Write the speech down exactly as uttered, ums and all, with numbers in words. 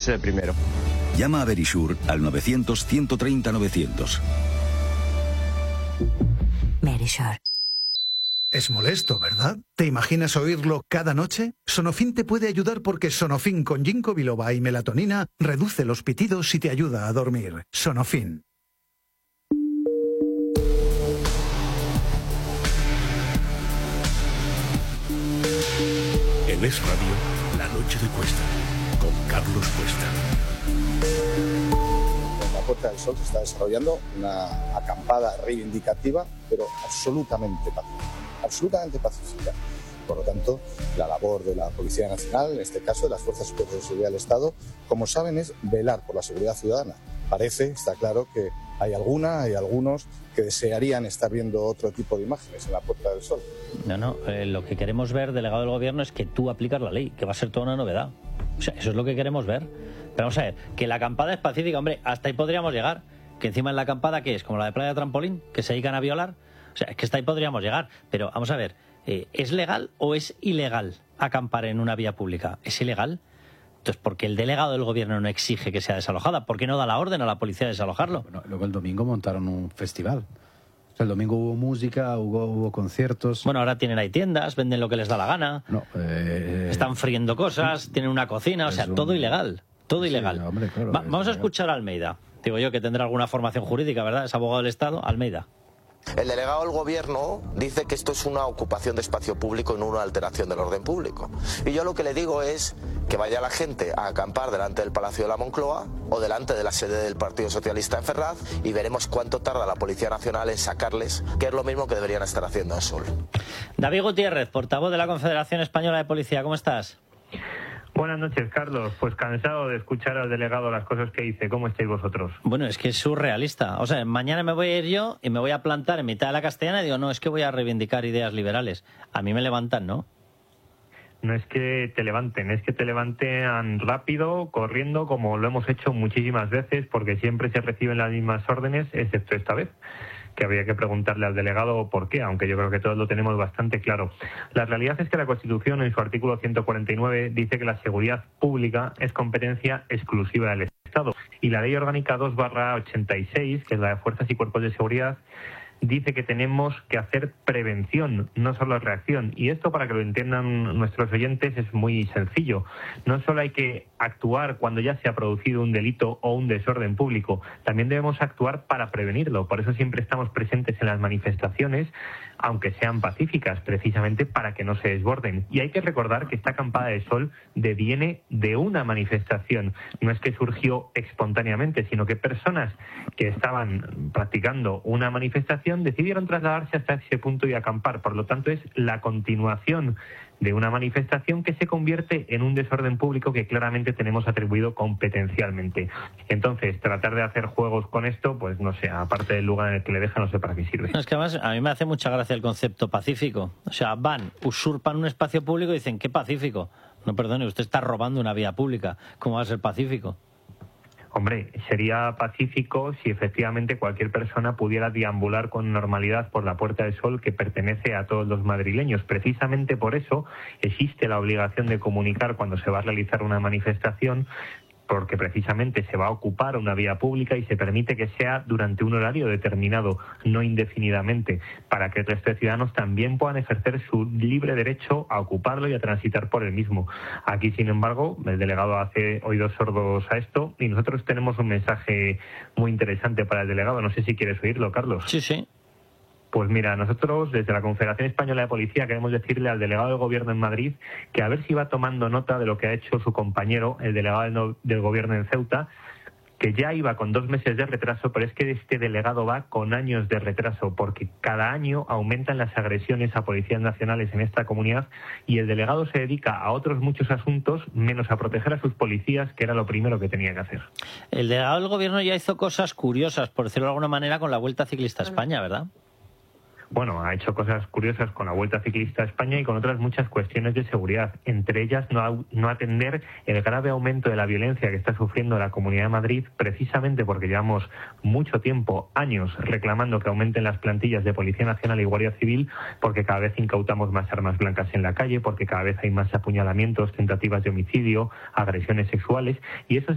ser el primero. Llama a Verisure al novecientos, ciento treinta, novecientos. Verisure. Es molesto, ¿verdad? ¿Te imaginas oírlo cada noche? Sonofin te puede ayudar porque Sonofin con ginkgo biloba y melatonina reduce los pitidos y te ayuda a dormir. Sonofin. En Es Radio, La Noche de Cuesta, con Carlos Cuesta. En la Puerta del Sol se está desarrollando una acampada reivindicativa, pero absolutamente pacífica. absolutamente pacífica. Por lo tanto, la labor de la Policía Nacional, en este caso de las Fuerzas y Cuerpos de Seguridad del Estado, como saben, es velar por la seguridad ciudadana. Parece, está claro, que hay alguna, hay algunos que desearían estar viendo otro tipo de imágenes en la Puerta del Sol. No, no, eh, lo que queremos ver, delegado del Gobierno, es que tú aplicas la ley, que va a ser toda una novedad. O sea, eso es lo que queremos ver. Pero vamos a ver, que la acampada es pacífica, hombre, hasta ahí podríamos llegar. Que encima en la acampada, ¿qué es? Como la de Playa Trampolín, que se dedican a violar. O sea, es que hasta ahí podríamos llegar. Pero vamos a ver, eh, ¿es legal o es ilegal acampar en una vía pública? ¿Es ilegal? Entonces, ¿por qué el delegado del Gobierno no exige que sea desalojada? ¿Por qué no da la orden a la policía de desalojarlo? Bueno, luego el domingo montaron un festival. O sea, el domingo hubo música, hubo, hubo conciertos. Bueno, ahora tienen ahí tiendas, venden lo que les da la gana. No, eh, están friendo cosas, tienen una cocina, o sea, un... todo ilegal. Todo sí, ilegal. Hombre, claro, Va, vamos a escuchar a Almeida. Digo yo que tendrá alguna formación jurídica, ¿verdad? Es abogado del Estado. Almeida. El delegado del Gobierno dice que esto es una ocupación de espacio público y no una alteración del orden público. Y yo lo que le digo es que vaya la gente a acampar delante del Palacio de la Moncloa o delante de la sede del Partido Socialista en Ferraz y veremos cuánto tarda la Policía Nacional en sacarles, que es lo mismo que deberían estar haciendo en Sol. David Gutiérrez, portavoz de la Confederación Española de Policía, ¿cómo estás? Buenas noches, Carlos. Pues cansado de escuchar al delegado las cosas que dice. ¿Cómo estáis vosotros? Bueno, es que es surrealista. O sea, mañana me voy a ir yo y me voy a plantar en mitad de la Castellana y digo, no, es que voy a reivindicar ideas liberales. A mí me levantan, ¿no? No es que te levanten, es que te levanten rápido, corriendo, como lo hemos hecho muchísimas veces, porque siempre se reciben las mismas órdenes, excepto esta vez, que habría que preguntarle al delegado por qué, aunque yo creo que todos lo tenemos bastante claro. La realidad es que la Constitución, en su artículo ciento cuarenta y nueve, dice que la seguridad pública es competencia exclusiva del Estado. Y la Ley Orgánica dos barra ochenta y seis, que es la de Fuerzas y Cuerpos de Seguridad, dice que tenemos que hacer prevención, no solo reacción. Y esto, para que lo entiendan nuestros oyentes, es muy sencillo. No solo hay que actuar cuando ya se ha producido un delito o un desorden público, también debemos actuar para prevenirlo. Por eso siempre estamos presentes en las manifestaciones, aunque sean pacíficas, precisamente para que no se desborden. Y hay que recordar que esta acampada de sol deviene de una manifestación. No es que surgió espontáneamente, sino que personas que estaban practicando una manifestación decidieron trasladarse hasta ese punto y acampar. Por lo tanto, es la continuación de una manifestación que se convierte en un desorden público que claramente tenemos atribuido competencialmente. Entonces, tratar de hacer juegos con esto, pues no sé, aparte del lugar en el que le deja, no sé para qué sirve. No, es que además a mí me hace mucha gracia el concepto pacífico. O sea, van, usurpan un espacio público y dicen, ¿qué pacífico? No, perdone, usted está robando una vía pública. ¿Cómo va a ser pacífico? Hombre, sería pacífico si efectivamente cualquier persona pudiera deambular con normalidad por la Puerta del Sol, que pertenece a todos los madrileños. Precisamente por eso existe la obligación de comunicar cuando se va a realizar una manifestación, porque precisamente se va a ocupar una vía pública y se permite que sea durante un horario determinado, no indefinidamente, para que el resto de ciudadanos también puedan ejercer su libre derecho a ocuparlo y a transitar por el mismo. Aquí, sin embargo, el delegado hace oídos sordos a esto y nosotros tenemos un mensaje muy interesante para el delegado. No sé si quieres oírlo, Carlos. Sí, sí. Pues mira, nosotros desde la Confederación Española de Policía queremos decirle al delegado del Gobierno en Madrid que a ver si va tomando nota de lo que ha hecho su compañero, el delegado del Gobierno en Ceuta, que ya iba con dos meses de retraso, pero es que este delegado va con años de retraso, porque cada año aumentan las agresiones a policías nacionales en esta comunidad y el delegado se dedica a otros muchos asuntos, menos a proteger a sus policías, que era lo primero que tenía que hacer. El delegado del Gobierno ya hizo cosas curiosas, por decirlo de alguna manera, con la Vuelta Ciclista a España, ¿verdad? Bueno, ha hecho cosas curiosas con la Vuelta Ciclista a España y con otras muchas cuestiones de seguridad, entre ellas no, no atender el grave aumento de la violencia que está sufriendo la Comunidad de Madrid, precisamente porque llevamos mucho tiempo, años, reclamando que aumenten las plantillas de Policía Nacional y Guardia Civil, porque cada vez incautamos más armas blancas en la calle, porque cada vez hay más apuñalamientos, tentativas de homicidio, agresiones sexuales, y eso